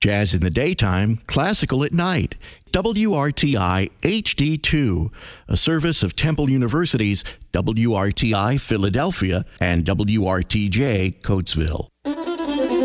Jazz in the daytime, classical at night. WRTI HD2, a service of Temple University's WRTI Philadelphia and WRTJ Coatesville.